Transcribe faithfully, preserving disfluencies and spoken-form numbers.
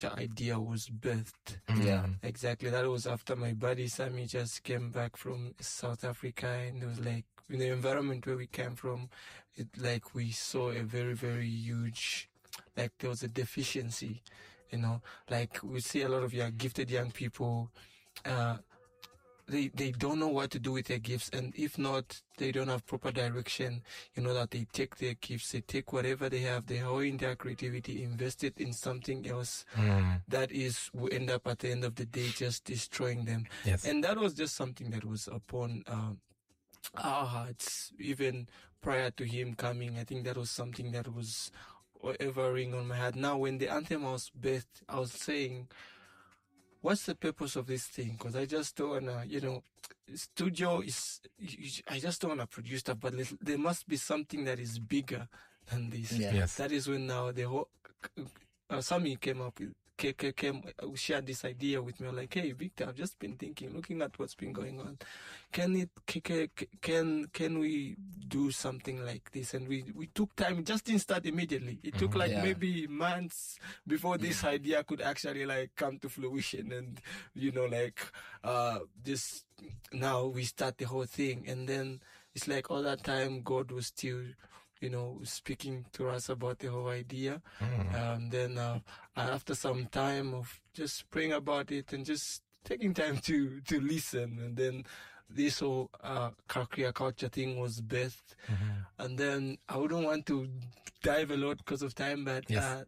the idea was birthed. Yeah, exactly. That was after my buddy Sammy just came back from South Africa, and it was like, in the environment where we came from, it like we saw a very, very huge, like there was a deficiency, you know, like we see a lot of young, gifted young people, uh, They they don't know what to do with their gifts, and if not, they don't have proper direction. You know, that they take their gifts, they take whatever they have, they hold in their creativity, invest it in something else Mm. that is will end up at the end of the day just destroying them. Yes. And that was just something that was upon um, our hearts even prior to him coming. I think that was something that was hovering on my heart. Now, when the anthem was birthed, I was saying, what's the purpose of this thing? Because I just don't wanna, you know, studio is, I just don't wanna produce stuff, but there must be something that is bigger than this. Yeah. Yes. That is when now the whole, uh, Sammy came up with, came, came, shared this idea with me. Like, hey, Victor, I've just been thinking, looking at what's been going on. Can it, can, can, can we do something like this? And we, we took time. It just didn't start immediately. It took like Yeah. maybe months before this idea could actually like come to fruition. And, you know, like, uh, this, now we start the whole thing. And then it's like all that time God was still, you know, speaking to us about the whole idea. Mm. Um, then uh, after some time of just praying about it and just taking time to, to listen, and then this whole uh, career culture thing was birthed. Mm-hmm. And then I wouldn't want to dive a lot because of time, but Yes. uh,